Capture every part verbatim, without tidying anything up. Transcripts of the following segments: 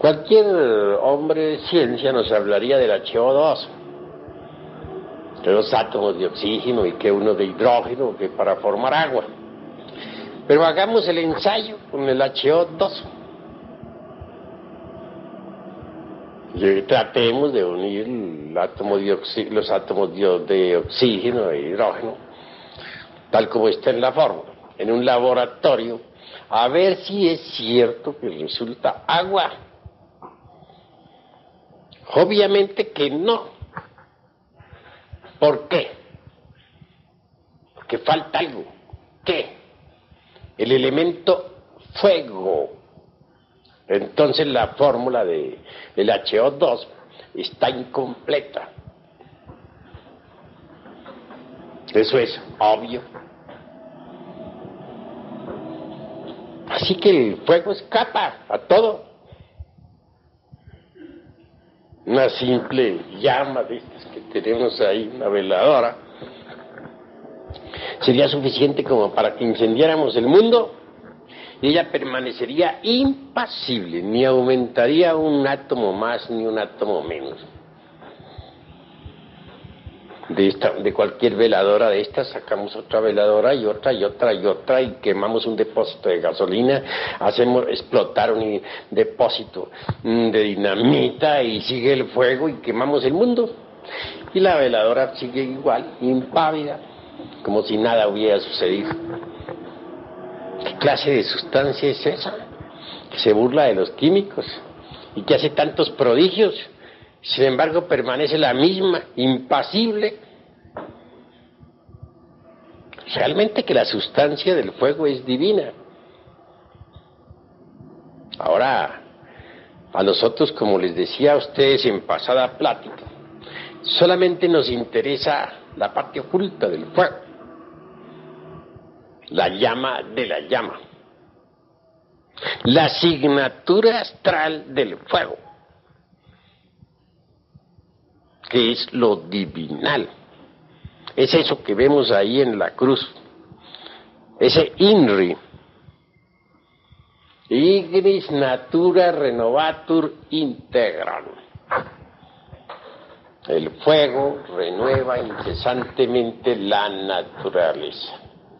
Cualquier hombre de ciencia nos hablaría del H O dos, de los átomos de oxígeno y que uno de hidrógeno, que para formar agua. Pero hagamos el ensayo con el H O dos. Y tratemos de unir el átomo de oxi- los átomos de oxígeno e hidrógeno, tal como está en la fórmula, en un laboratorio, a ver si es cierto que resulta agua. Obviamente que no. ¿Por qué? Porque falta algo. ¿Qué? El elemento fuego. Entonces la fórmula de el H O dos está incompleta. Eso es obvio. Así que el fuego escapa a todo. Una simple llama de estas que tenemos ahí, una veladora, sería suficiente como para que incendiáramos el mundo y ella permanecería impasible, ni aumentaría un átomo más ni un átomo menos. De, esta, de cualquier veladora de estas sacamos otra veladora y otra y otra y otra y quemamos un depósito de gasolina, hacemos explotar un depósito de dinamita y sigue el fuego y quemamos el mundo. Y la veladora sigue igual, impávida, como si nada hubiera sucedido. ¿Qué clase de sustancia es esa? Que se burla de los químicos y que hace tantos prodigios. Sin embargo, permanece la misma, impasible. Realmente que la sustancia del fuego es divina. Ahora, a nosotros, como les decía a ustedes en pasada plática, solamente nos interesa la parte oculta del fuego, la llama de la llama, la asignatura astral del fuego, que es lo divinal. Es eso que vemos ahí en la cruz, ese INRI, Ignis Natura Renovatur Integral. El fuego renueva incesantemente la naturaleza.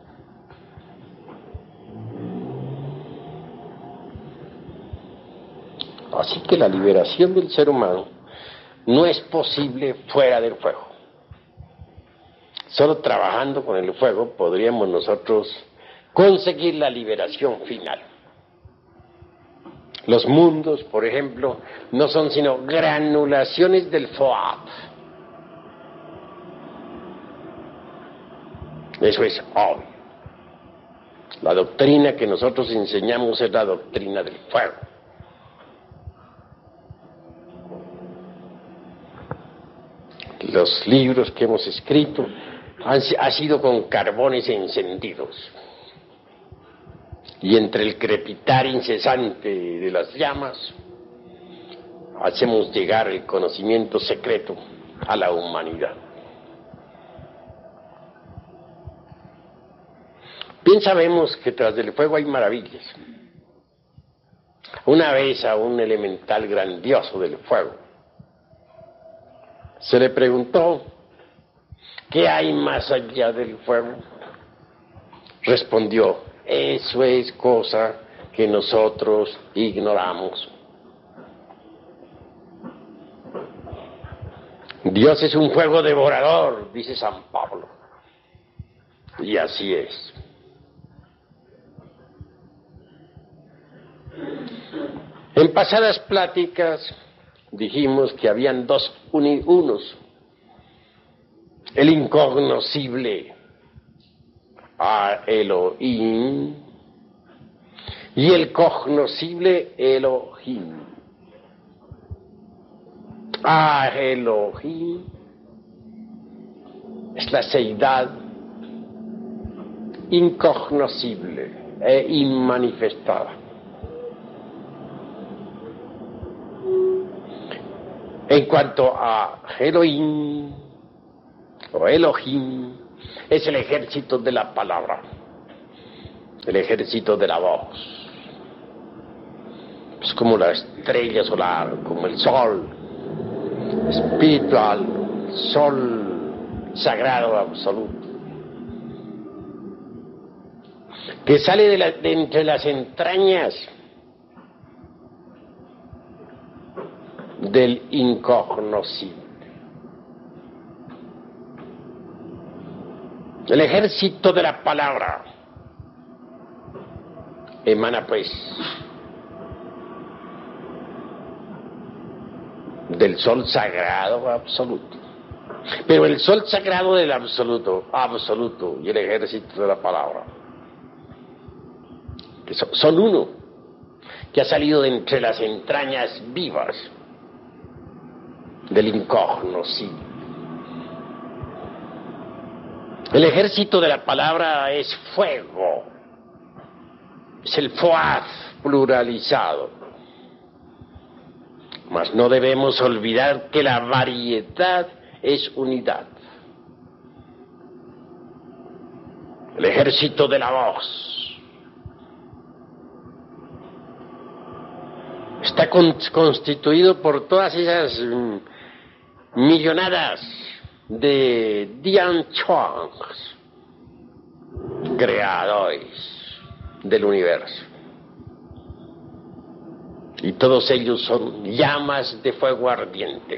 Así que la liberación del ser humano no es posible fuera del fuego. Solo trabajando con el fuego podríamos nosotros conseguir la liberación final. Los mundos, por ejemplo, no son sino granulaciones del FOAP. Eso es obvio. La doctrina que nosotros enseñamos es la doctrina del fuego. Los libros que hemos escrito han, han sido con carbones encendidos. Y entre el crepitar incesante de las llamas, hacemos llegar el conocimiento secreto a la humanidad. Bien sabemos que tras del fuego hay maravillas. Una vez a un elemental grandioso del fuego se le preguntó, ¿qué hay más allá del fuego? Respondió, eso es cosa que nosotros ignoramos. Dios es un fuego devorador, dice San Pablo. Y así es. En pasadas pláticas dijimos que habían dos unos, el incognoscible a Elohim y el cognoscible Elohim. A Elohim es la seidad incognoscible e inmanifestada. En cuanto a Elohim o Elohim, es el ejército de la palabra, el ejército de la voz. Es como la estrella solar, como el sol espiritual, sol sagrado absoluto, que sale de, la, de entre las entrañas del incognoscible. El ejército de la palabra emana pues del sol sagrado absoluto. Pero el sol sagrado del absoluto, absoluto, y el ejército de la palabra, que son, son uno, que ha salido de entre las entrañas vivas del incognoscible. El ejército de la palabra es fuego, es el foaz pluralizado. Mas no debemos olvidar que la variedad es unidad. El ejército de la voz está con, constituido por todas esas mm, millonadas de Dian Chuangs, creadores del universo. Y todos ellos son llamas de fuego ardiente.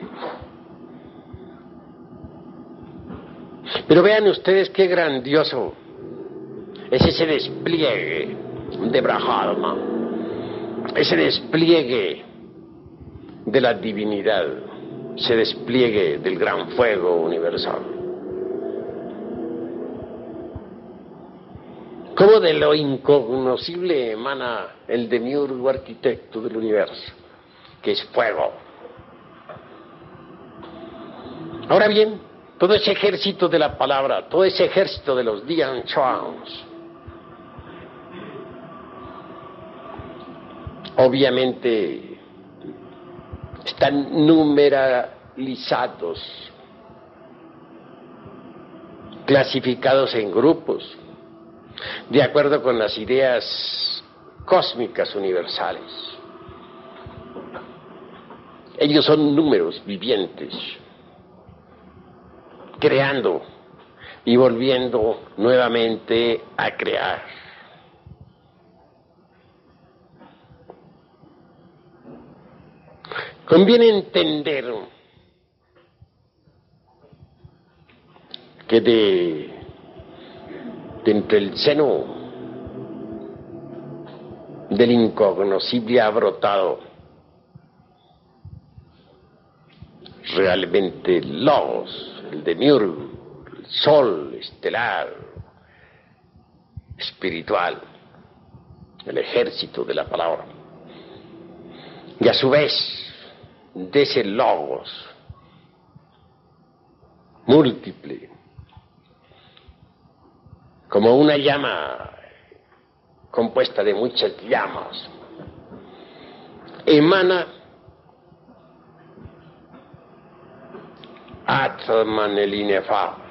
Pero vean ustedes qué grandioso es ese despliegue de Brahma, ese despliegue de la divinidad, ese despliegue del gran fuego universal. Cómo de lo incognoscible emana el demiurgo arquitecto del universo, que es fuego. Ahora bien, todo ese ejército de la palabra, todo ese ejército de los Dian Chuans, obviamente están numeralizados, clasificados en grupos, de acuerdo con las ideas cósmicas universales. Ellos son números vivientes, creando y volviendo nuevamente a crear. Conviene entender que de, de entre el seno del incognoscible ha brotado realmente el Logos, el demiurgo, el sol estelar, espiritual, el ejército de la palabra. Y a su vez, de ese Logos múltiple, como una llama compuesta de muchas llamas, emana Atman el inefable.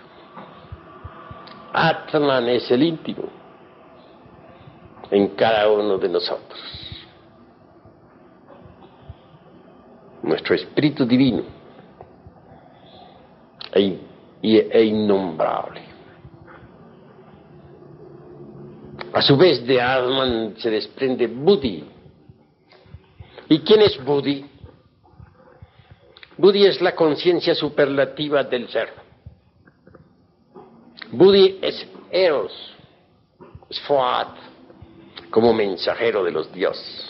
Atman es el íntimo en cada uno de nosotros, nuestro espíritu divino e, e innombrable. A su vez de Atman se desprende Buddhi. ¿Y quién es Buddhi? Buddhi es la conciencia superlativa del ser. Buddhi es Eros, es Foat, como mensajero de los dioses.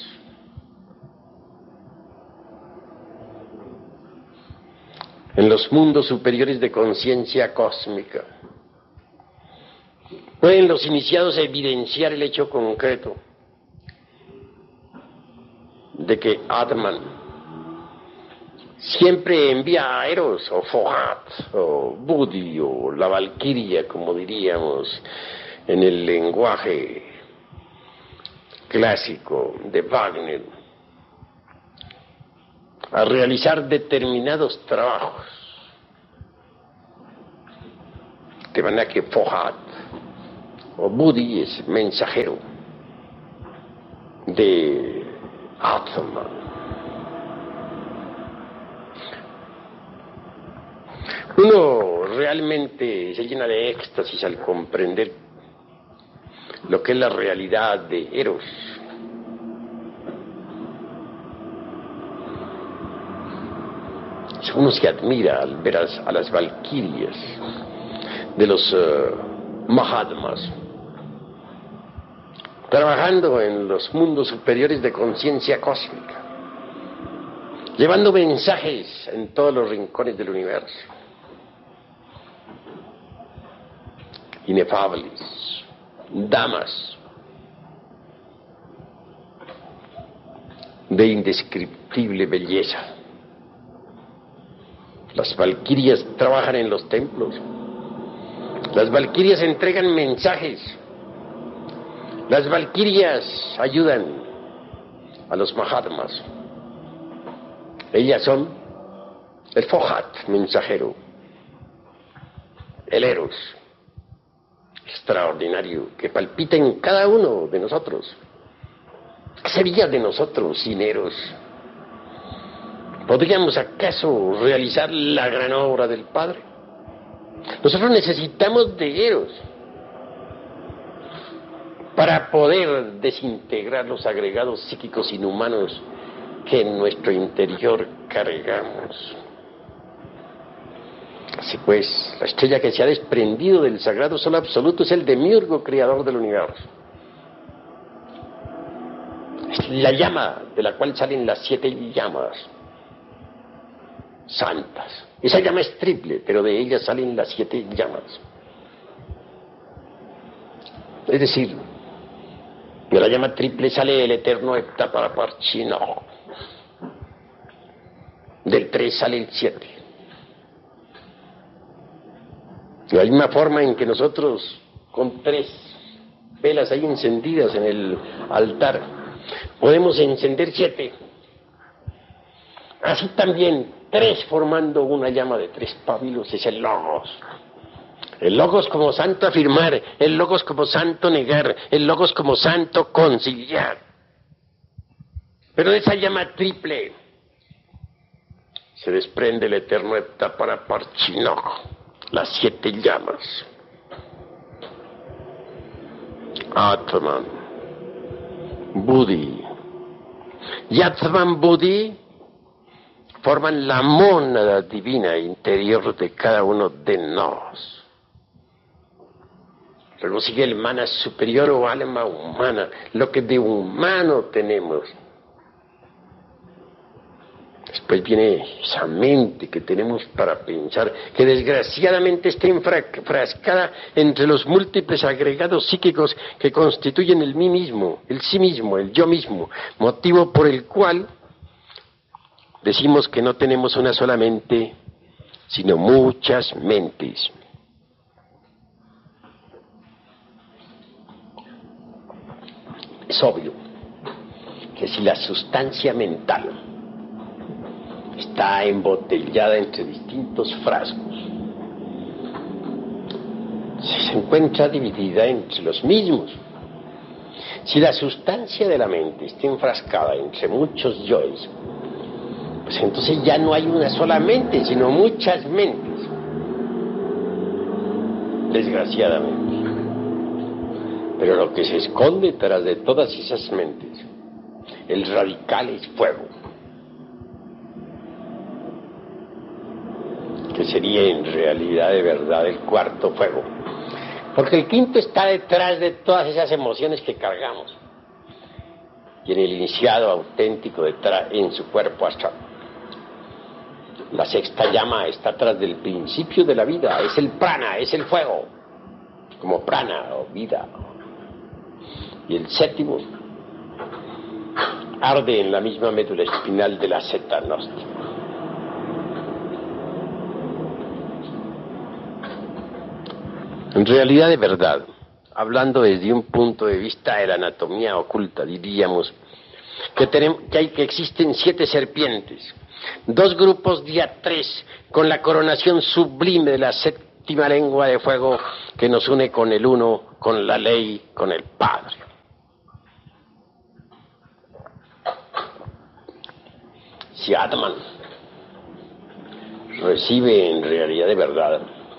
En los mundos superiores de conciencia cósmica, pueden los iniciados evidenciar el hecho concreto de que Atman siempre envía a Eros o Fohat o Buddhi o la Valquiria, como diríamos en el lenguaje clásico de Wagner, a realizar determinados trabajos, de manera que Fohat o Buddhi es mensajero de Atman. Uno realmente se llena de éxtasis al comprender lo que es la realidad de Eros. Uno se admira al ver a, a las valquirias de los uh, Mahatmas trabajando en los mundos superiores de conciencia cósmica, llevando mensajes en todos los rincones del universo, inefables, damas de indescriptible belleza. Las valquirias trabajan en los templos, las valquirias entregan mensajes, las valquirias ayudan a los Mahatmas. Ellas son el Fohat, mensajero, el Eros extraordinario que palpita en cada uno de nosotros. ¿Qué sería de nosotros sin Eros? ¿Podríamos acaso realizar la gran obra del Padre? Nosotros necesitamos de Eros para poder desintegrar los agregados psíquicos inhumanos que en nuestro interior cargamos. Así pues, la estrella que se ha desprendido del sagrado sol absoluto es el demiurgo creador del universo. Es la llama de la cual salen las siete llamas santas. Esa llama es triple, pero de ella salen las siete llamas. Es decir, de la llama triple sale el eterno Heptaparaparchino. Del tres sale el siete. De la misma forma en que nosotros, con tres velas ahí encendidas en el altar, podemos encender siete. Así también, tres formando una llama de tres pábilos es el Logos. El Logos como santo afirmar, el Logos como santo negar, el Logos como santo conciliar. Pero de esa llama triple se desprende el eterno Heptaparaparchino, las siete llamas. Atman, Buddhi y Atman Buddhi forman la mónada divina interior de cada uno de nosotros. Luego sigue el mana superior o alma humana, lo que de humano tenemos. Después viene esa mente que tenemos para pensar, que desgraciadamente está enfrascada entre los múltiples agregados psíquicos que constituyen el mí mismo, el sí mismo, el yo mismo, motivo por el cual decimos que no tenemos una sola mente, sino muchas mentes. Es obvio que si la sustancia mental está embotellada entre distintos frascos, si se encuentra dividida entre los mismos, si la sustancia de la mente está enfrascada entre muchos yoes, pues entonces ya no hay una sola mente, sino muchas mentes, desgraciadamente. Pero lo que se esconde tras de todas esas mentes, el radical es fuego, que sería en realidad de verdad el cuarto fuego, porque el quinto está detrás de todas esas emociones que cargamos, y en el iniciado auténtico detrás en su cuerpo astral. La sexta llama está atrás del principio de la vida, es el prana, es el fuego, como prana o vida. Y el séptimo arde en la misma médula espinal de la secta gnóstica. En realidad, de verdad, hablando desde un punto de vista de la anatomía oculta, diríamos que, tenemos, que, hay, que existen siete serpientes, dos grupos de a tres, con la coronación sublime de la séptima lengua de fuego que nos une con el uno, con la ley, con el Padre. Si Atman recibe en realidad de verdad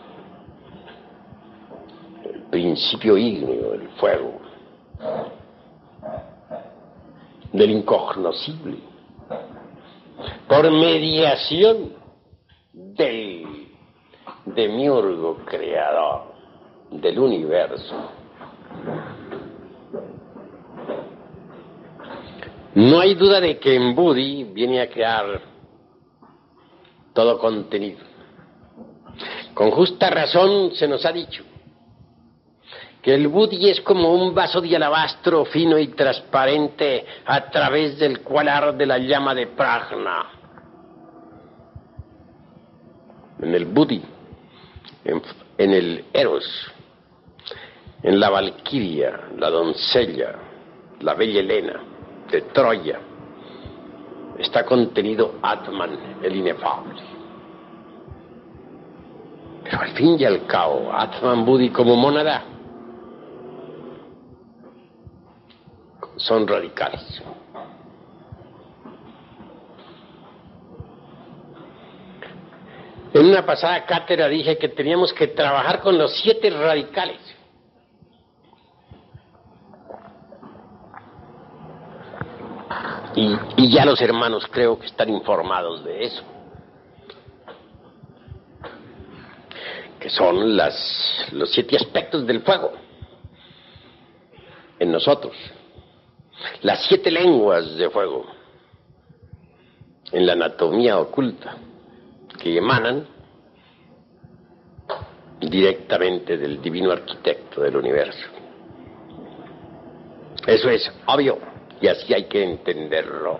el principio ígneo del fuego, del incognoscible, por mediación del demiurgo creador del universo, no hay duda de que en Budi viene a crear todo contenido. Con justa razón se nos ha dicho que el Budi es como un vaso de alabastro fino y transparente a través del cual arde la llama de Prajna. En el Budi, en, en el Eros, en la Valquiria, la doncella, la bella Helena de Troya, está contenido Atman, el inefable. Pero al fin y al cabo, Atman Budi como mónada son radicales. En una pasada cátedra dije que teníamos que trabajar con los siete radicales. Y, y ya los hermanos creo que están informados de eso. Que son las, los siete aspectos del fuego en nosotros. Las siete lenguas de fuego en la anatomía oculta que emanan directamente del divino arquitecto del universo. Eso es obvio y así hay que entenderlo.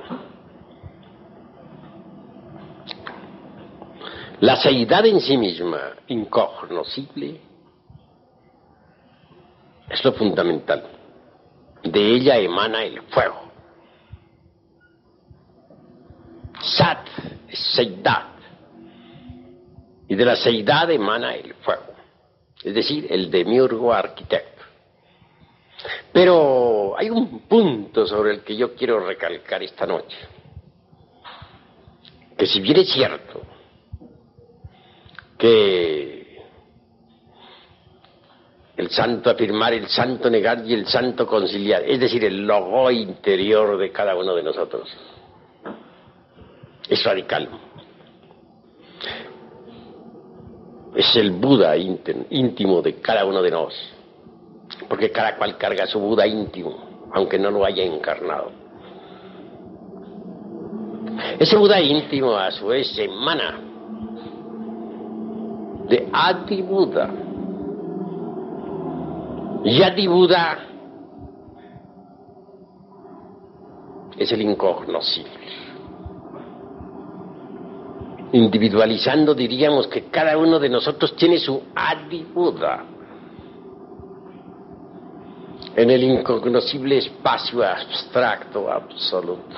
La seidad en sí misma, incognoscible, es lo fundamental. De ella emana el fuego. Sat es seidad. Y de la seidad emana el fuego. Es decir, el demiurgo arquitecto. Pero hay un punto sobre el que yo quiero recalcar esta noche. Que si bien es cierto que el santo afirmar, el santo negar y el santo conciliar, es decir, el logo interior de cada uno de nosotros, es radical. Es el Buda íntimo de cada uno de nosotros, porque cada cual carga su Buda íntimo, aunque no lo haya encarnado. Ese Buda íntimo a su vez emana de Adi Buda. Y Adi Buda es el incognoscible. Individualizando diríamos que cada uno de nosotros tiene su Adi Buda en el incognoscible espacio abstracto absoluto.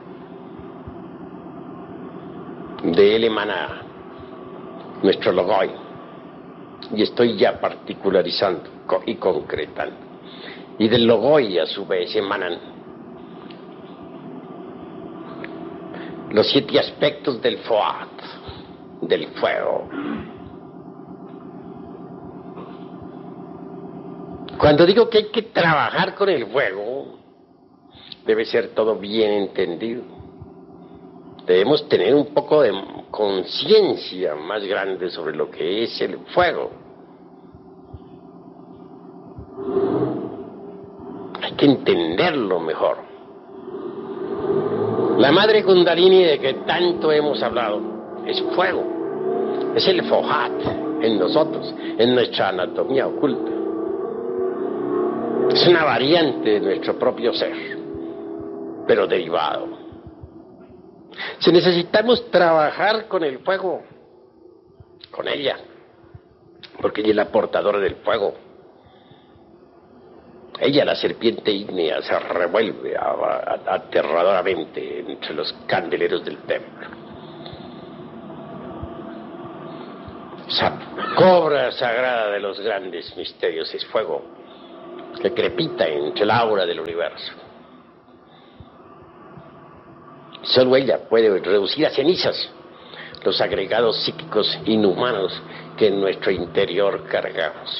De él emana nuestro logoi, y estoy ya particularizando y concretando. Y del logoi a su vez emanan los siete aspectos del Foat, del fuego. Cuando digo que hay que trabajar con el fuego, debe ser todo bien entendido. Debemos tener un poco de conciencia más grande sobre lo que es el fuego. Hay que entenderlo mejor. La madre Kundalini de que tanto hemos hablado es fuego, es el Fohat en nosotros, en nuestra anatomía oculta. Es una variante de nuestro propio ser, pero derivado. Si necesitamos trabajar con el fuego, con ella, porque ella es la portadora del fuego. Ella, la serpiente ígnea, se revuelve a, a, aterradoramente entre los candeleros del templo. Esa cobra sagrada de los grandes misterios es fuego, que crepita entre el aura del universo. Solo ella puede reducir a cenizas los agregados psíquicos inhumanos que en nuestro interior cargamos.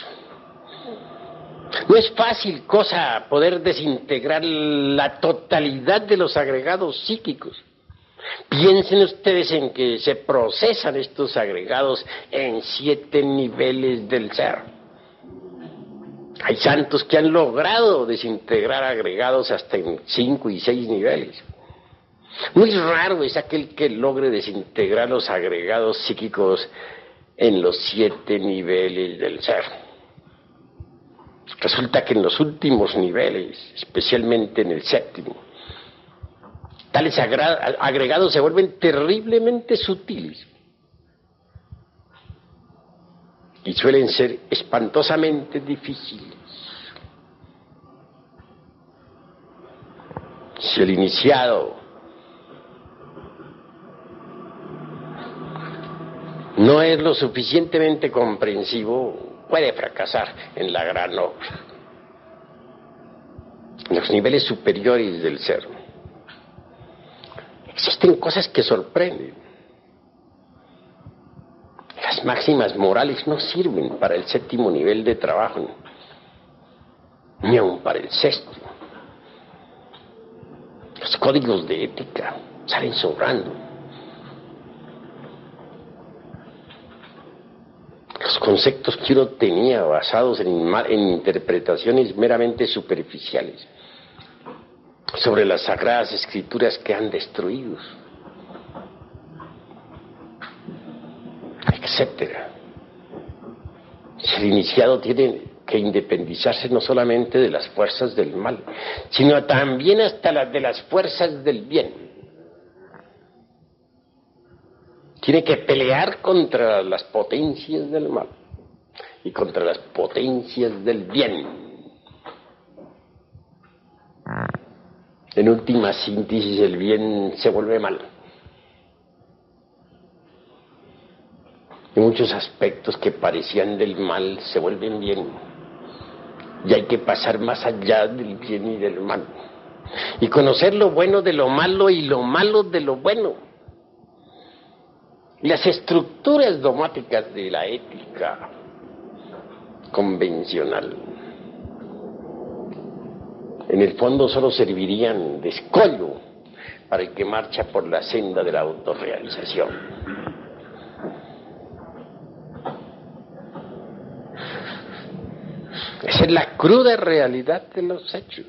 No es fácil cosa poder desintegrar la totalidad de los agregados psíquicos. Piensen ustedes en que se procesan estos agregados en siete niveles del ser. Hay santos que han logrado desintegrar agregados hasta en cinco y seis niveles. Muy raro es aquel que logre desintegrar los agregados psíquicos en los siete niveles del ser. Resulta que en los últimos niveles, especialmente en el séptimo, tales agregados se vuelven terriblemente sutiles y suelen ser espantosamente difíciles. Si el iniciado no es lo suficientemente comprensivo, puede fracasar en la gran obra. En los niveles superiores del ser existen cosas que sorprenden. Las máximas morales no sirven para el séptimo nivel de trabajo, ni aun para el sexto. Los códigos de ética salen sobrando. Los conceptos que uno tenía basados en, en interpretaciones meramente superficiales sobre las sagradas escrituras que han destruido, etcétera. El iniciado tiene que independizarse no solamente de las fuerzas del mal, sino también hasta las de las fuerzas del bien. Tiene que pelear contra las potencias del mal y contra las potencias del bien. En última síntesis, el bien se vuelve mal. Y muchos aspectos que parecían del mal se vuelven bien. Y hay que pasar más allá del bien y del mal. Y conocer lo bueno de lo malo y lo malo de lo bueno. Las estructuras dogmáticas de la ética convencional, en el fondo solo servirían de escollo para el que marcha por la senda de la autorrealización. Esa es la cruda realidad de los hechos.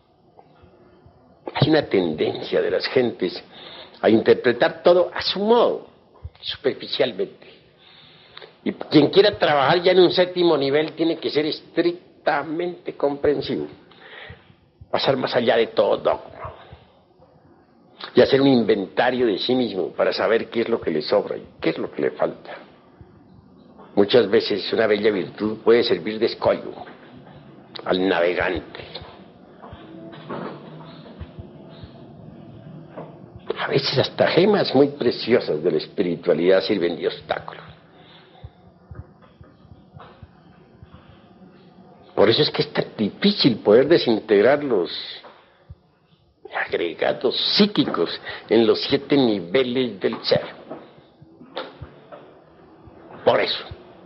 Hay una tendencia de las gentes a interpretar todo a su modo, superficialmente. Y quien quiera trabajar ya en un séptimo nivel tiene que ser estrictamente comprensivo, pasar más allá de todo dogma y hacer un inventario de sí mismo para saber qué es lo que le sobra y qué es lo que le falta. Muchas veces una bella virtud puede servir de escollo al navegante. A veces hasta gemas muy preciosas de la espiritualidad sirven de obstáculo. Por eso es que es tan difícil poder desintegrar los agregados psíquicos en los siete niveles del ser. Por eso.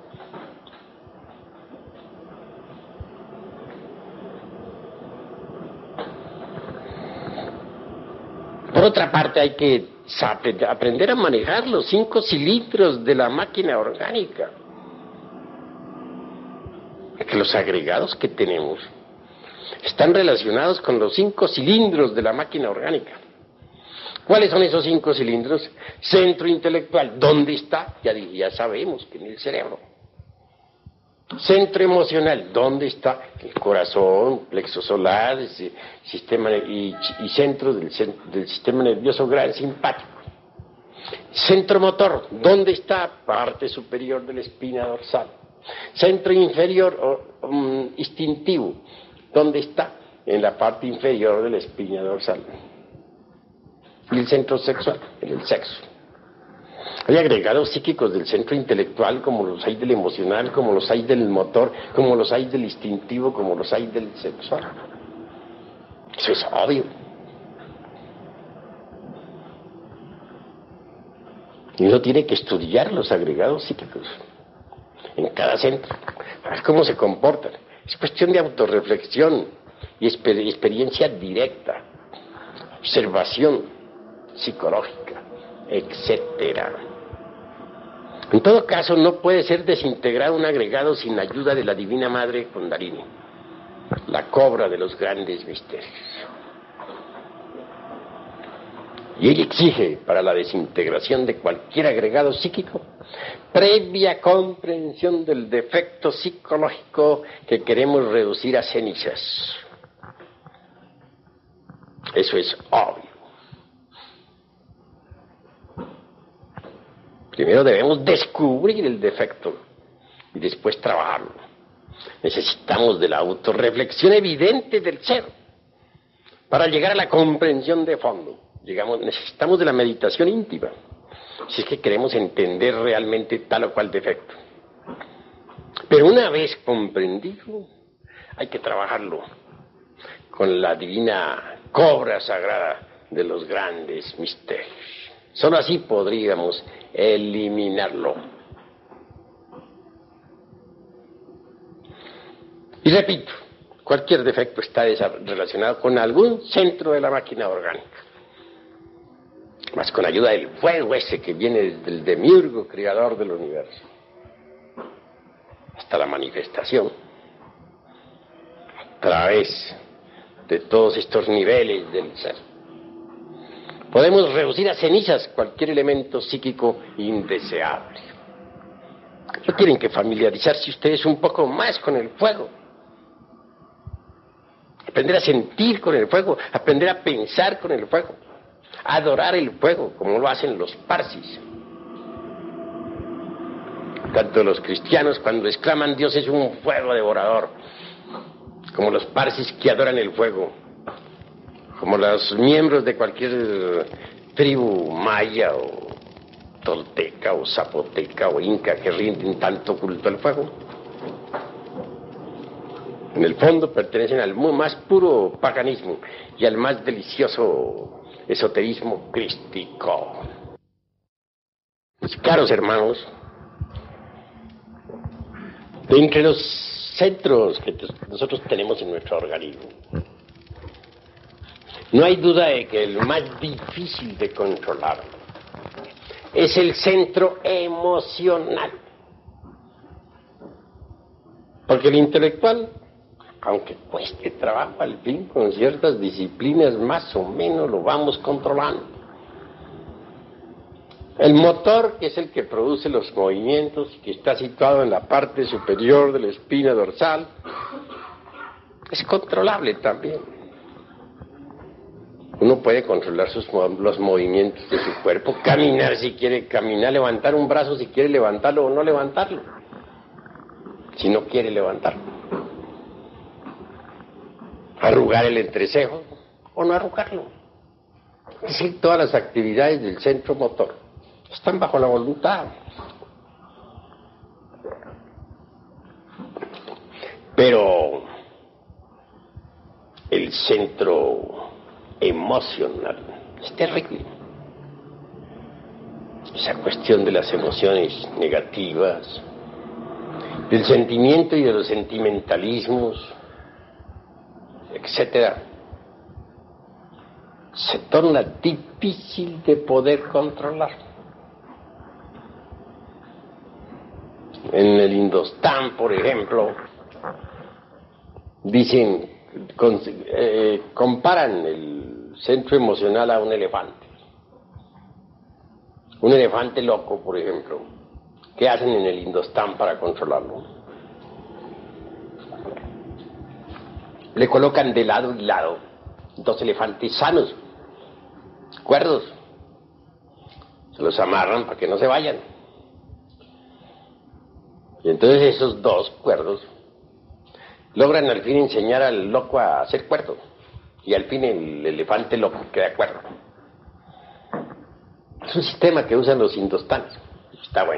Por otra parte, hay que aprender a manejar los cinco cilindros de la máquina orgánica. Que los agregados que tenemos están relacionados con los cinco cilindros de la máquina orgánica. ¿Cuáles son esos cinco cilindros? Centro intelectual, ¿dónde está? Ya, ya sabemos que en el cerebro. Centro emocional, ¿dónde está? El corazón, plexo solar, sistema y, y centro del, del sistema nervioso gran simpático. Centro motor, ¿dónde está? Parte superior de la espina dorsal. Centro inferior o um, instintivo, ¿dónde está? En la parte inferior de la espina dorsal. Y el centro sexual, en el sexo. Hay agregados psíquicos del centro intelectual, como los hay del emocional, como los hay del motor, como los hay del instintivo, como los hay del sexual. Eso es obvio. Y uno tiene que estudiar los agregados psíquicos en cada centro, a ver cómo se comportan. Es cuestión de autorreflexión y exper experiencia directa, observación psicológica, etcétera. En todo caso, no puede ser desintegrado un agregado sin ayuda de la Divina Madre Kundalini, la cobra de los grandes misterios. Y ella exige, para la desintegración de cualquier agregado psíquico, previa comprensión del defecto psicológico que queremos reducir a cenizas. Eso es obvio. Primero debemos descubrir el defecto y después trabajarlo. Necesitamos de la autorreflexión evidente del ser para llegar a la comprensión de fondo. Llegamos, necesitamos de la meditación íntima, si es que queremos entender realmente tal o cual defecto. Pero una vez comprendido, hay que trabajarlo con la divina cobra sagrada de los grandes misterios. Solo así podríamos eliminarlo. Y repito, cualquier defecto está relacionado con algún centro de la máquina orgánica. Más con ayuda del fuego ese que viene desde el demiurgo creador del universo hasta la manifestación, a través de todos estos niveles del ser, podemos reducir a cenizas cualquier elemento psíquico indeseable. No tienen que familiarizarse ustedes un poco más con el fuego, aprender a sentir con el fuego, aprender a pensar con el fuego, adorar el fuego, como lo hacen los parsis. Tanto los cristianos, cuando exclaman Dios es un fuego devorador, como los parsis que adoran el fuego, como los miembros de cualquier tribu maya o tolteca o zapoteca o inca que rinden tanto culto al fuego. En el fondo pertenecen al más puro paganismo y al más delicioso esoterismo crístico. Mis caros hermanos, de entre los centros que nosotros tenemos en nuestro organismo, no hay duda de que el más difícil de controlar es el centro emocional. Porque el intelectual, aunque cueste trabajo, al fin con ciertas disciplinas más o menos lo vamos controlando. El motor, que es el que produce los movimientos, que está situado en la parte superior de la espina dorsal, es controlable también. Uno puede controlar sus, los movimientos de su cuerpo, caminar si quiere caminar, levantar un brazo si quiere levantarlo o no levantarlo, si no quiere levantarlo. Arrugar el entrecejo o no arrugarlo. Es decir, todas las actividades del centro motor están bajo la voluntad. Pero el centro emocional es terrible. Esa cuestión de las emociones negativas, del sentimiento y de los sentimentalismos, etcétera, se torna difícil de poder controlar. En el Indostán, por ejemplo, dicen, con, eh, comparan el centro emocional a un elefante. Un elefante loco, por ejemplo, ¿qué hacen en el Indostán para controlarlo? Le colocan de lado y lado dos elefantes sanos, cuerdos. Se los amarran para que no se vayan. Y entonces esos dos cuerdos logran al fin enseñar al loco a ser cuerdo. Y al fin el elefante loco queda cuerdo. Es un sistema que usan los indostanes. Está bueno.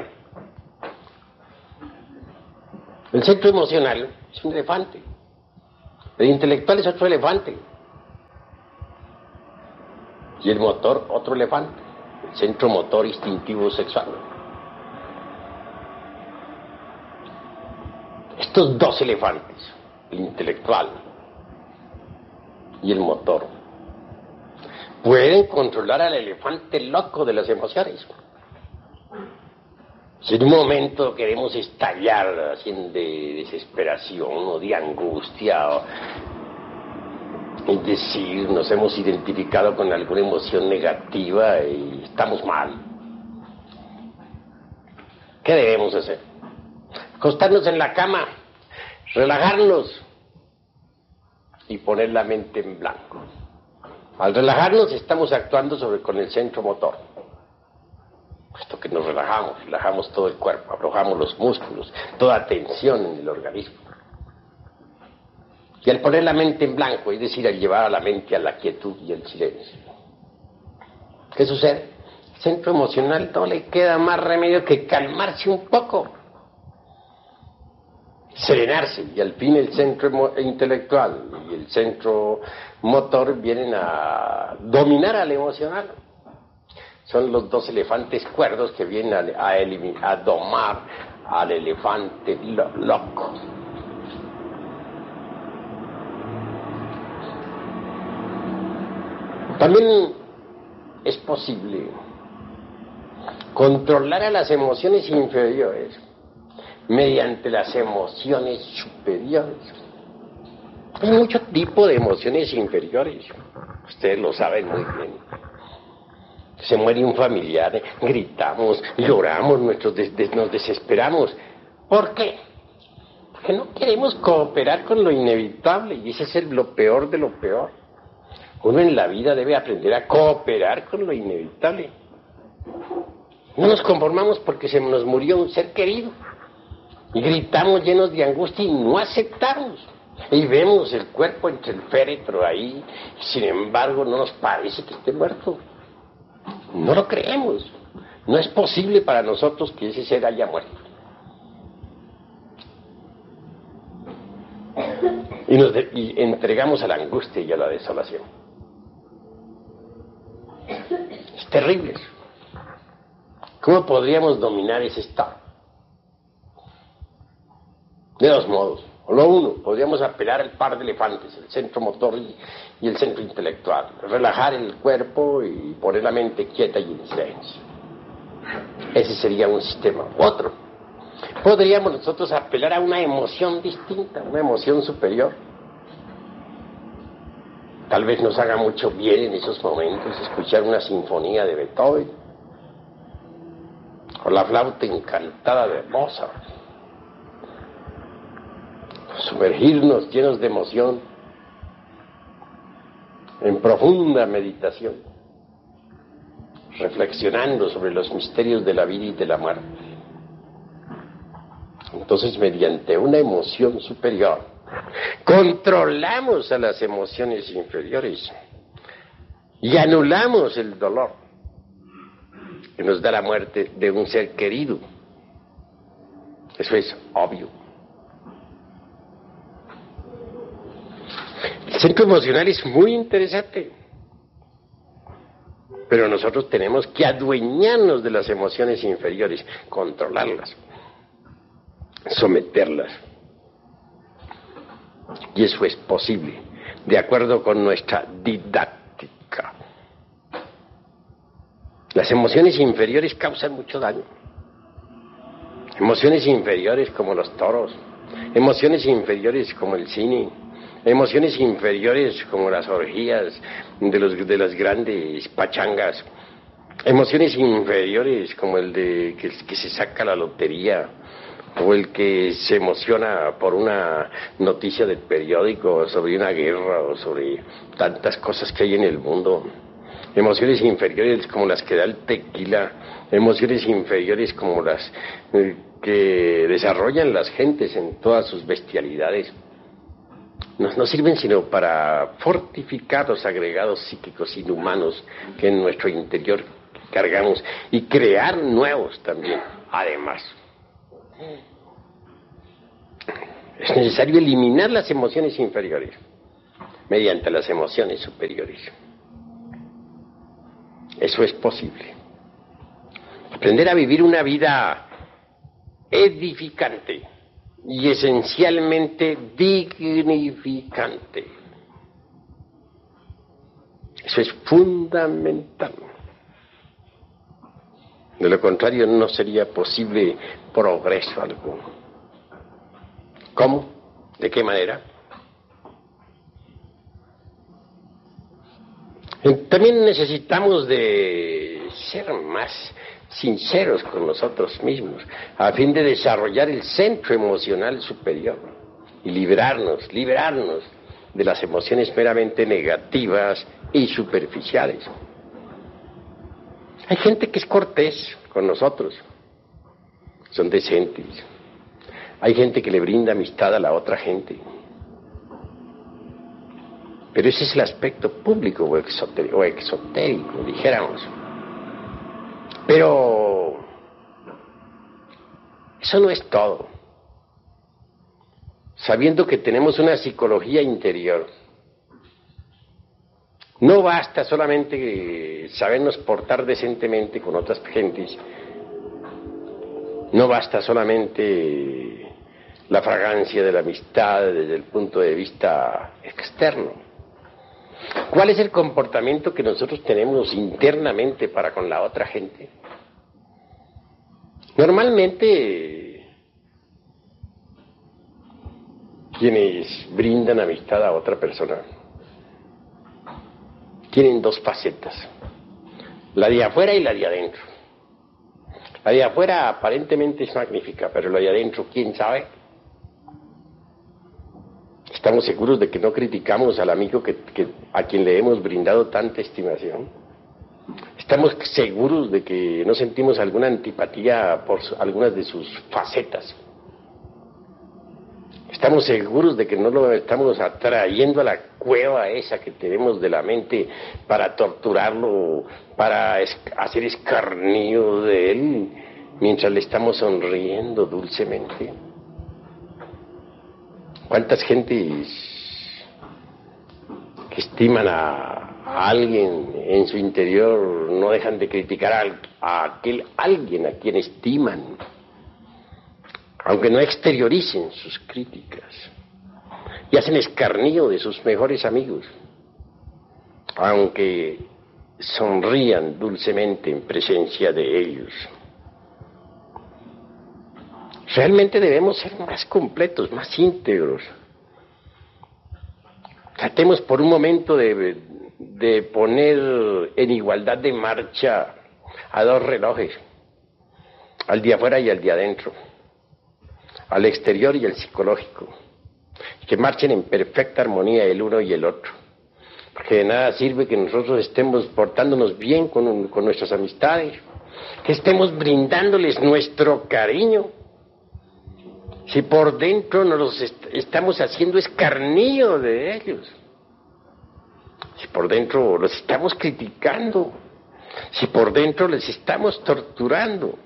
El centro emocional es un elefante. El intelectual es otro elefante. Y el motor, otro elefante. el centro motor instintivo sexual. Estos dos elefantes, el intelectual y el motor, pueden controlar al elefante loco de las emociones. Si en un momento queremos estallar así de desesperación o de angustia, o, es decir, nos hemos identificado con alguna emoción negativa y estamos mal, ¿qué debemos hacer? Acostarnos en la cama, relajarnos y poner la mente en blanco. Al relajarnos estamos actuando sobre con el centro motor. Puesto que nos relajamos, relajamos todo el cuerpo, aflojamos los músculos, toda tensión en el organismo. Y al poner la mente en blanco, es decir, al llevar a la mente a la quietud y el silencio, ¿qué sucede? El centro emocional no le queda más remedio que calmarse un poco, serenarse, y al fin el centro intelectual y el centro motor vienen a dominar al emocional. Son los dos elefantes cuerdos que vienen a, a, eliminar, a domar al elefante lo, loco. También es posible controlar a las emociones inferiores mediante las emociones superiores. Hay mucho tipo de emociones inferiores, ustedes lo saben muy bien. Se muere un familiar, gritamos, lloramos, nuestros des des nos desesperamos. ¿Por qué? Porque no queremos cooperar con lo inevitable, y ese es el, lo peor de lo peor. Uno en la vida debe aprender a cooperar con lo inevitable. No nos conformamos porque se nos murió un ser querido y gritamos llenos de angustia y no aceptamos. Y vemos el cuerpo entre el féretro ahí, y sin embargo no nos parece que esté muerto. No lo creemos. No es posible para nosotros que ese ser haya muerto. Y nos de, y entregamos a la angustia y a la desolación. Es terrible eso. ¿Cómo podríamos dominar ese estado? De dos modos. O lo uno, podríamos apelar al par de elefantes, el centro motor y, y el centro intelectual. Relajar el cuerpo y poner la mente quieta y en silencio. Ese sería un sistema. Otro, podríamos nosotros apelar a una emoción distinta, una emoción superior. Tal vez nos haga mucho bien en esos momentos escuchar una sinfonía de Beethoven o la flauta encantada de Mozart. Sumergirnos llenos de emoción en profunda meditación, reflexionando sobre los misterios de la vida y de la muerte. Entonces, mediante una emoción superior, controlamos a las emociones inferiores y anulamos el dolor que nos da la muerte de un ser querido. Eso es obvio. El centro emocional es muy interesante, pero nosotros tenemos que adueñarnos de las emociones inferiores, controlarlas, someterlas. Y eso es posible, de acuerdo con nuestra didáctica. Las emociones inferiores causan mucho daño. Emociones inferiores como los toros, emociones inferiores como el cine, emociones inferiores como las orgías de, los, de las grandes pachangas, emociones inferiores como el de que, que se saca la lotería, o el que se emociona por una noticia del periódico sobre una guerra o sobre tantas cosas que hay en el mundo. Emociones inferiores como las que da el tequila, emociones inferiores como las eh, que desarrollan las gentes en todas sus bestialidades. No, no sirven sino para fortificar los agregados psíquicos inhumanos que en nuestro interior cargamos y crear nuevos también, además. Es necesario eliminar las emociones inferiores mediante las emociones superiores. Eso es posible. Aprender a vivir una vida edificante y esencialmente dignificante. Eso es fundamental. De lo contrario, no sería posible progreso alguno. ¿Cómo? ¿De qué manera? También necesitamos de ser más sinceros con nosotros mismos, a fin de desarrollar el centro emocional superior y liberarnos, liberarnos de las emociones meramente negativas y superficiales. Hay gente que es cortés con nosotros, son decentes. Hay gente que le brinda amistad a la otra gente. Pero ese es el aspecto público o exotérico, o exotérico, dijéramos. Pero eso no es todo. Sabiendo que tenemos una psicología interior, no basta solamente sabernos portar decentemente con otras gentes, no basta solamente la fragancia de la amistad desde el punto de vista externo. ¿Cuál es el comportamiento que nosotros tenemos internamente para con la otra gente? Normalmente, quienes brindan amistad a otra persona tienen dos facetas, la de afuera y la de adentro. La de afuera aparentemente es magnífica, pero la de adentro, ¿quién sabe? ¿Estamos seguros de que no criticamos al amigo que, que, a quien le hemos brindado tanta estimación? ¿Estamos seguros de que no sentimos alguna antipatía por su, algunas de sus facetas? ¿Estamos seguros de que no lo estamos atrayendo a la cueva esa que tenemos de la mente para torturarlo, para es, hacer escarnio de él, mientras le estamos sonriendo dulcemente? ¿Cuántas gentes que estiman a, a alguien en su interior no dejan de criticar a, a aquel alguien a quien estiman, aunque no exterioricen sus críticas, y hacen escarnio de sus mejores amigos, aunque sonrían dulcemente en presencia de ellos? Realmente debemos ser más completos, más íntegros. Tratemos por un momento de, de poner en igualdad de marcha a dos relojes, al de afuera y al de adentro, al exterior y al psicológico, que marchen en perfecta armonía el uno y el otro. Porque de nada sirve que nosotros estemos portándonos bien con, con nuestras amistades, que estemos brindándoles nuestro cariño, si por dentro nos los est- estamos haciendo escarnio de ellos, si por dentro los estamos criticando, si por dentro les estamos torturando.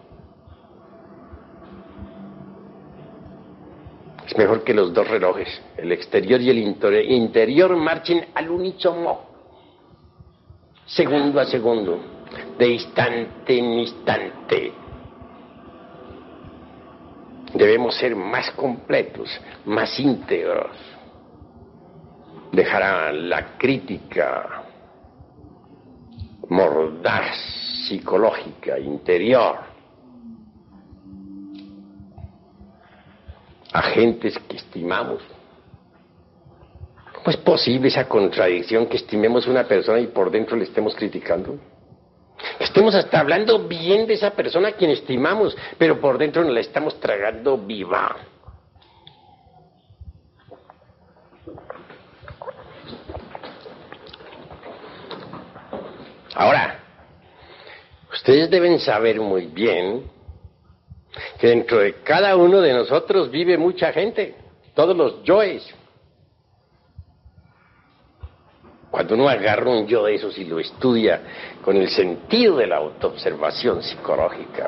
Es mejor que los dos relojes, el exterior y el interior, marchen al unísono, segundo a segundo, de instante en instante. Debemos ser más completos, más íntegros. Dejar a la crítica mordaz, psicológica, interior, a gentes que estimamos. ¿Cómo es posible esa contradicción que estimemos una persona y por dentro le estemos criticando? Estemos hasta hablando bien de esa persona a quien estimamos, pero por dentro nos la estamos tragando viva. Ahora, ustedes deben saber muy bien que dentro de cada uno de nosotros vive mucha gente, todos los yoes. Cuando uno agarra un yo de esos y lo estudia con el sentido de la autoobservación psicológica,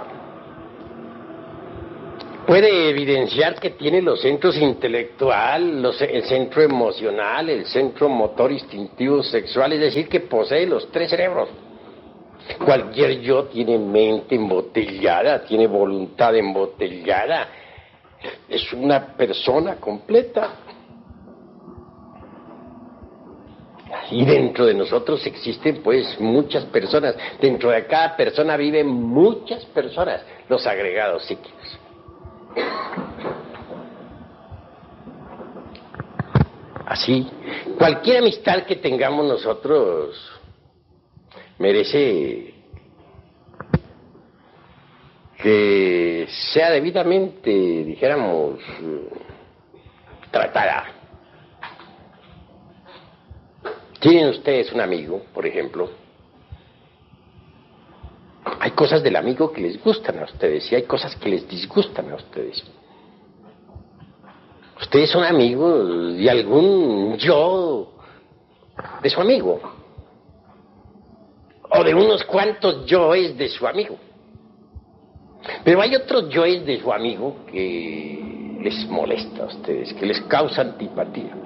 puede evidenciar que tiene los centros intelectual, los, el centro emocional, el centro motor instintivo sexual, es decir, que posee los tres cerebros. Cualquier yo tiene mente embotellada, tiene voluntad embotellada. Es una persona completa. Y dentro de nosotros existen pues muchas personas. Dentro de cada persona viven muchas personas, los agregados psíquicos. Así, cualquier amistad que tengamos nosotros merece que sea debidamente, dijéramos, tratada. Tienen ustedes un amigo, por ejemplo. Hay cosas del amigo que les gustan a ustedes y hay cosas que les disgustan a ustedes. Ustedes son amigos de algún yo de su amigo, o de unos cuantos yoes de su amigo. Pero hay otros yoes de su amigo que les molesta a ustedes, que les causa antipatía.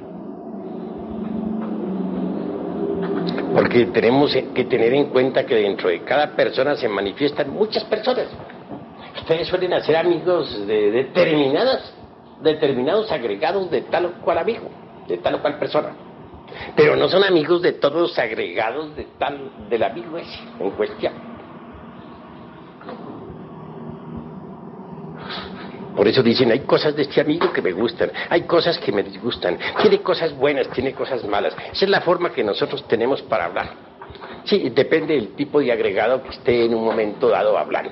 Porque tenemos que tener en cuenta que dentro de cada persona se manifiestan muchas personas. Ustedes suelen hacer amigos de determinadas, determinados agregados de tal o cual amigo, de tal o cual persona. Pero no son amigos de todos los agregados de tal, del amigo ese en cuestión. Por eso dicen, hay cosas de este amigo que me gustan, hay cosas que me disgustan, tiene cosas buenas, tiene cosas malas. Esa es la forma que nosotros tenemos para hablar. Sí, depende del tipo de agregado que esté en un momento dado hablando.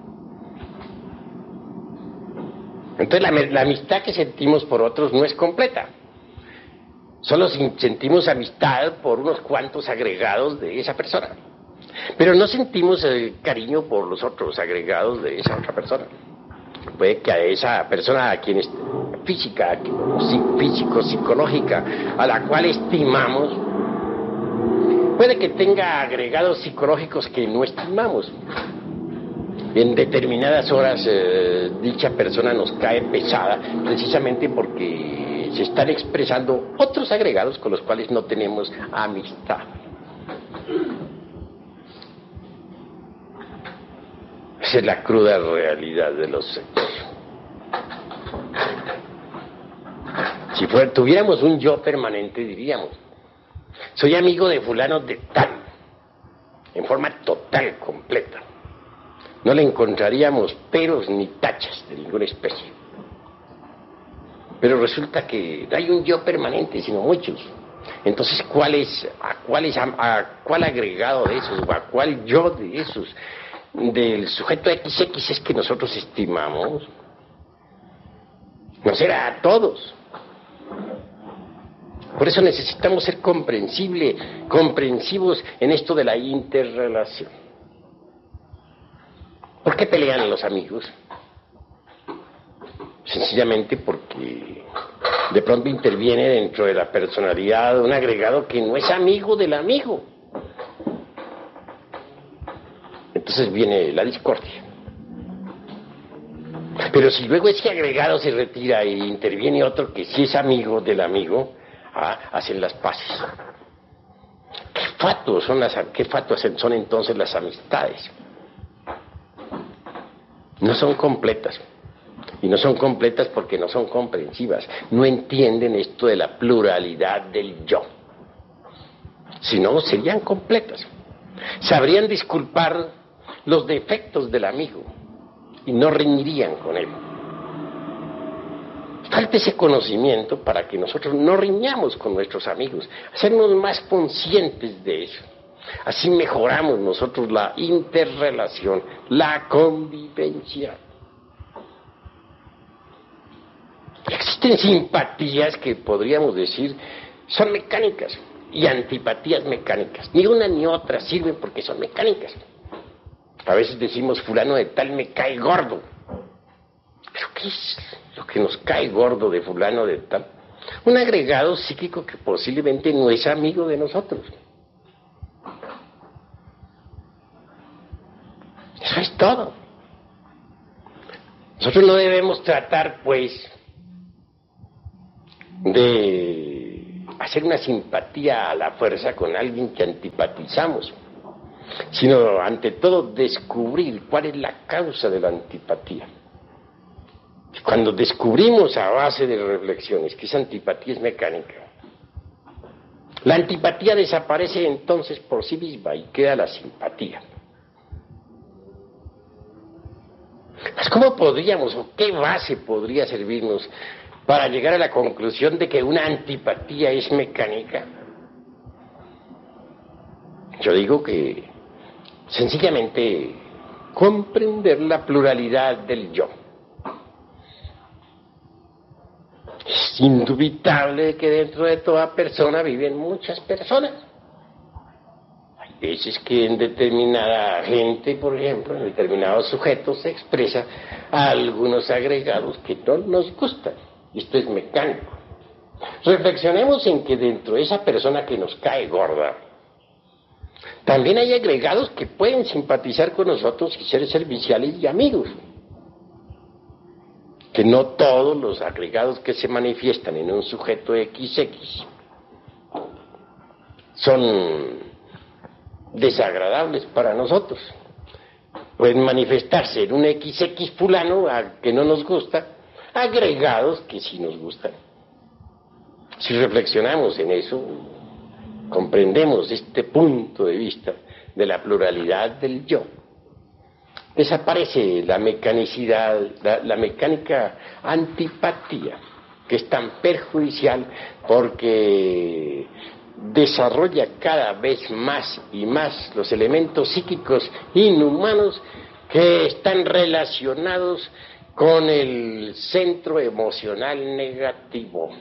Entonces la, la amistad que sentimos por otros no es completa. Solo sentimos amistad por unos cuantos agregados de esa persona. Pero no sentimos el cariño por los otros agregados de esa otra persona. Puede que a esa persona a quien es física, físico, psicológica, a la cual estimamos, puede que tenga agregados psicológicos que no estimamos. En determinadas horas eh, dicha persona nos cae pesada, precisamente porque se están expresando otros agregados con los cuales no tenemos amistad. Esa es la cruda realidad de los sexos. Si fuera, tuviéramos un yo permanente, diríamos, soy amigo de fulano de tal, en forma total, completa. No le encontraríamos peros ni tachas de ninguna especie. Pero resulta que no hay un yo permanente, sino muchos. Entonces, ¿cuál es, a, cuál es, a, a cuál agregado de esos, o a cuál yo de esos, del sujeto equis equis es que nosotros estimamos? No será a todos. Por eso necesitamos ser comprensible, comprensivos en esto de la interrelación. ¿Por qué pelean los amigos? Sencillamente porque de pronto interviene dentro de la personalidad un agregado que no es amigo del amigo. Entonces viene la discordia. Pero si luego ese agregado se retira e interviene otro que sí es amigo del amigo, ah, hacen las paces. ¿Qué fatuos son las, qué fatuas son entonces las amistades? No son completas. Y no son completas porque no son comprensivas. No entienden esto de la pluralidad del yo. Si no, serían completas. Sabrían disculpar los defectos del amigo y no riñirían con él. Falta ese conocimiento para que nosotros no riñamos con nuestros amigos, hacernos más conscientes de eso. Así mejoramos nosotros la interrelación, la convivencia. Existen simpatías que podríamos decir son mecánicas y antipatías mecánicas. Ni una ni otra sirven porque son mecánicas. A veces decimos fulano de tal me cae gordo. ¿Pero qué es lo que nos cae gordo de fulano de tal? Un agregado psíquico que posiblemente no es amigo de nosotros. Eso es todo. Nosotros no debemos tratar, pues, de hacer una simpatía a la fuerza con alguien que antipatizamos. sino ante todo descubrir cuál es la causa de la antipatía. Cuando descubrimos a base de reflexiones que esa antipatía es mecánica, la antipatía desaparece entonces por sí misma y queda la simpatía. Pues, ¿cómo podríamos o qué base podría servirnos para llegar a la conclusión de que una antipatía es mecánica? Yo digo que sencillamente comprender la pluralidad del yo. Es indubitable que dentro de toda persona viven muchas personas. Hay veces que en determinada gente, por ejemplo, en determinados sujetos se expresa algunos agregados que no nos gustan. Esto es mecánico. Reflexionemos en que dentro de esa persona que nos cae gorda, también hay agregados que pueden simpatizar con nosotros y ser serviciales y amigos. Que no todos los agregados que se manifiestan en un sujeto equis equis son desagradables para nosotros. Pueden manifestarse en un equis equis fulano a que no nos gusta, agregados que sí nos gustan. Si reflexionamos en eso, comprendemos este punto de vista de la pluralidad del yo. Desaparece la mecanicidad, la, la mecánica antipatía, que es tan perjudicial porque desarrolla cada vez más y más los elementos psíquicos inhumanos que están relacionados con el centro emocional negativo.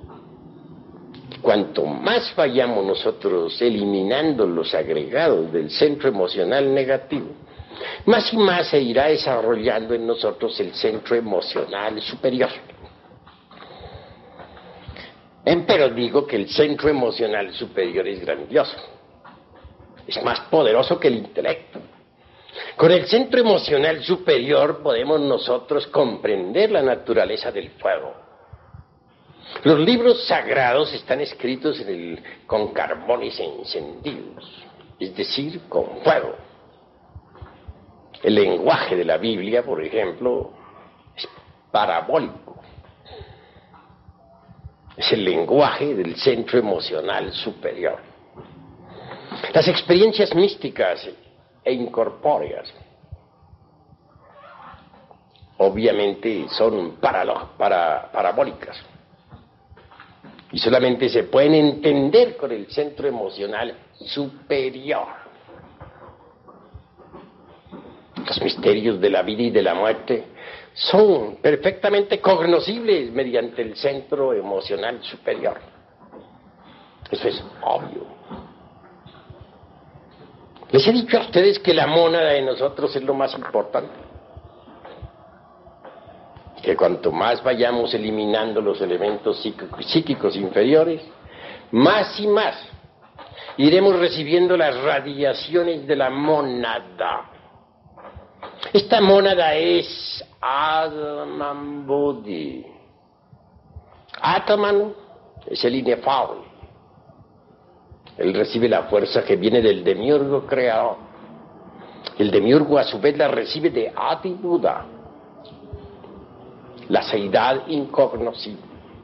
Cuanto más vayamos nosotros eliminando los agregados del centro emocional negativo, más y más se irá desarrollando en nosotros el centro emocional superior. Pero digo que el centro emocional superior es grandioso, es más poderoso que el intelecto. Con el centro emocional superior podemos nosotros comprender la naturaleza del fuego. Los libros sagrados están escritos en el, con carbones encendidos, es decir, con fuego. El lenguaje de la Biblia, por ejemplo, es parabólico. Es el lenguaje del centro emocional superior. Las experiencias místicas e incorpóreas, obviamente, son para, para, parabólicas. Y solamente se pueden entender con el centro emocional superior. Los misterios de la vida y de la muerte son perfectamente cognoscibles mediante el centro emocional superior. Eso es obvio. Les he dicho a ustedes que la mónada de nosotros es lo más importante. Que cuanto más vayamos eliminando los elementos psíquicos inferiores, más y más iremos recibiendo las radiaciones de la mónada. Esta mónada es Atman Buddhi. Atman es el inefable. Él recibe la fuerza que viene del demiurgo creador. El demiurgo a su vez la recibe de Adi Buddha, la seidad incognoscible.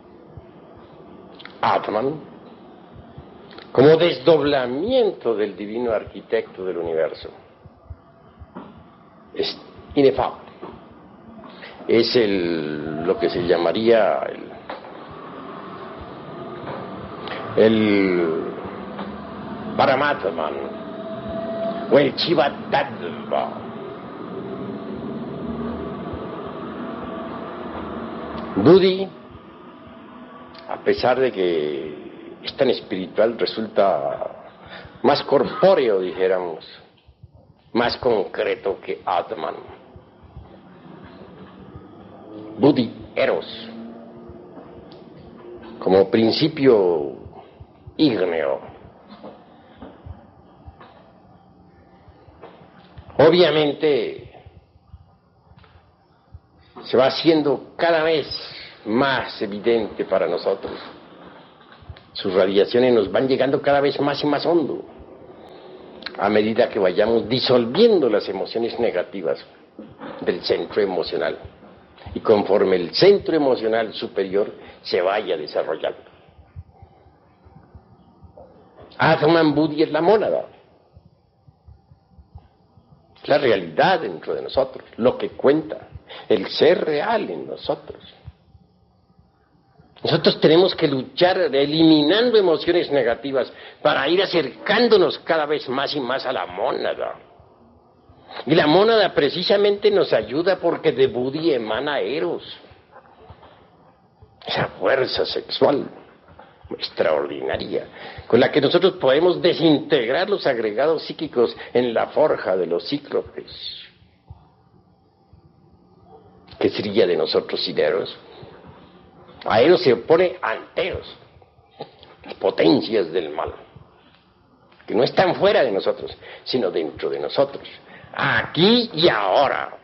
Atman, como desdoblamiento del divino arquitecto del universo, es inefable. Es el, lo que se llamaría el, el Paramatman o el Chivatadva. Buddhi, a pesar de que es tan espiritual, resulta más corpóreo, dijéramos, más concreto que Atman. Buddhi Eros, como principio ígneo. Obviamente se va haciendo cada vez más evidente para nosotros. Sus radiaciones nos van llegando cada vez más y más hondo. a medida que vayamos disolviendo las emociones negativas del centro emocional y conforme el centro emocional superior se vaya desarrollando. Atman Buddhi es la mónada, la realidad dentro de nosotros, lo que cuenta, el ser real en nosotros. Nosotros tenemos que luchar eliminando emociones negativas para ir acercándonos cada vez más y más a la mónada. Y la mónada precisamente nos ayuda porque de Buddhi emana Eros, esa fuerza sexual extraordinaria, con la que nosotros podemos desintegrar los agregados psíquicos en la forja de los cíclopes. ¿Qué sería de nosotros sin Eros? A Eros se opone Anteros, las potencias del mal, que no están fuera de nosotros, sino dentro de nosotros, aquí y ahora.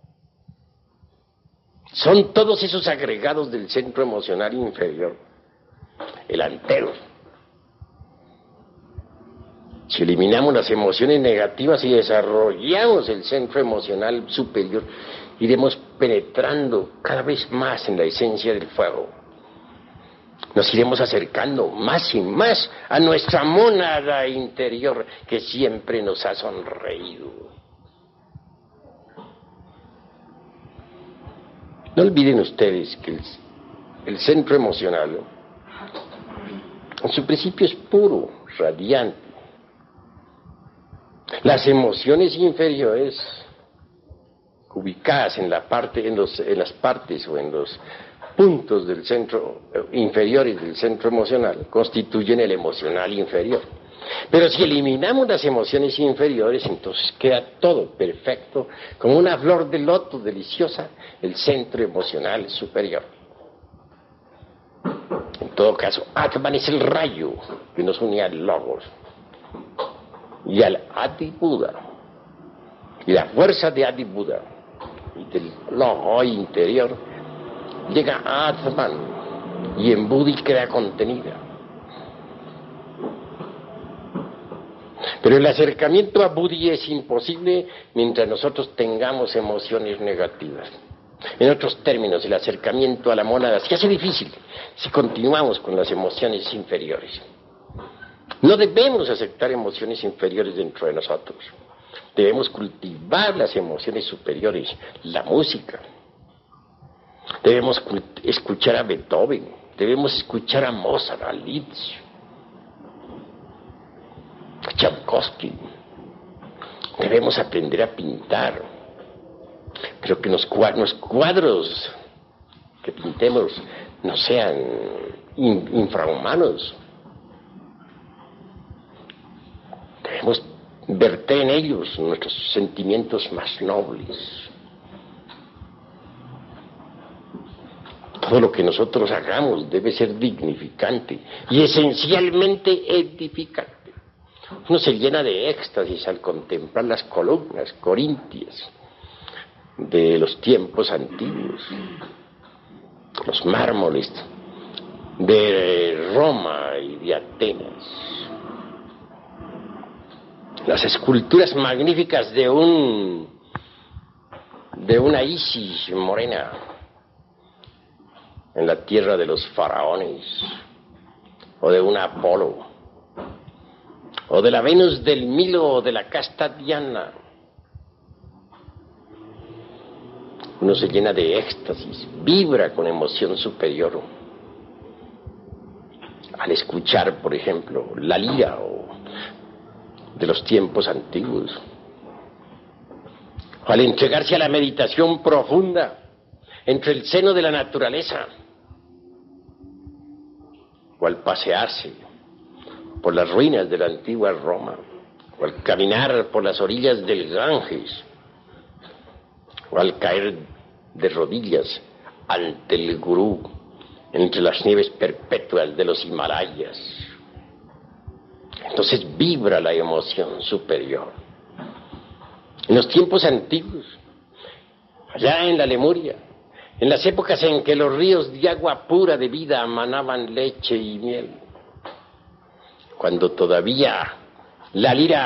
Son todos esos agregados del centro emocional inferior, el Anteros. Si eliminamos las emociones negativas y desarrollamos el centro emocional superior, iremos penetrando cada vez más en la esencia del fuego. Nos iremos acercando más y más a nuestra mónada interior que siempre nos ha sonreído. No olviden ustedes que el, el centro emocional en su principio es puro, radiante. Las emociones inferiores ubicadas en la parte, en, los, en las partes o en los puntos del centro inferiores del centro emocional constituyen el emocional inferior. Pero si eliminamos las emociones inferiores, entonces queda todo perfecto, como una flor de loto deliciosa, el centro emocional superior. En todo caso, Atman es el rayo que nos une al Logos y al Adi Buda, y la fuerza de Adi Buda y del Logo interior llega a Atman y en Buddhi queda contenida. Pero el acercamiento a Buddhi es imposible mientras nosotros tengamos emociones negativas. En otros términos, el acercamiento a la mónada se hace difícil si continuamos con las emociones inferiores. No debemos aceptar emociones inferiores dentro de nosotros. Debemos cultivar las emociones superiores, la música. Debemos escuchar a Beethoven, debemos escuchar a Mozart, a Liszt, a Tchaikovsky. Debemos aprender a pintar, pero que los cuadros que pintemos no sean infrahumanos. Debemos verter en ellos nuestros sentimientos más nobles. Todo lo que nosotros hagamos debe ser dignificante y esencialmente edificante. Uno se llena de éxtasis al contemplar las columnas corintias de los tiempos antiguos, los mármoles de Roma y de Atenas, las esculturas magníficas de un de una Isis morena en la tierra de los faraones, o de un Apolo, o de la Venus del Milo, o de la casta Diana. Uno se llena de éxtasis, vibra con emoción superior al escuchar, por ejemplo, la lira o de los tiempos antiguos, o al entregarse a la meditación profunda entre el seno de la naturaleza, o al pasearse por las ruinas de la antigua Roma, o al caminar por las orillas del Ganges, o al caer de rodillas ante el Gurú entre las nieves perpetuas de los Himalayas. Entonces vibra la emoción superior. En los tiempos antiguos, allá en la Lemuria, en las épocas en que los ríos de agua pura de vida emanaban leche y miel, cuando todavía la lira